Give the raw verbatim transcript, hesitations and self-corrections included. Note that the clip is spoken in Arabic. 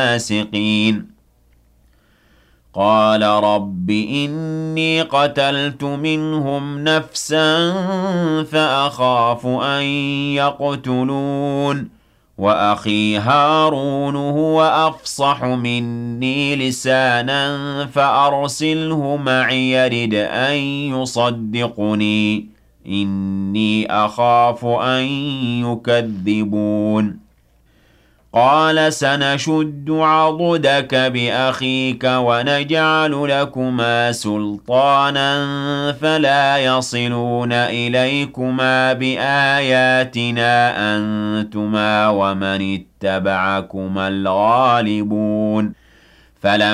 الفاسقين قال رب إني قتلت منهم نفسا فأخاف أن يقتلون وأخي هارون هو أفصح مني لسانا فأرسله معي يرد أن يصدقني إني أخاف أن يكذبون قال سنشد عضدك بأخيك ونجعل لكما سلطانا فلا يصلون إليكما بآياتنا أنتما ومن اتبعكما الغالبون فلما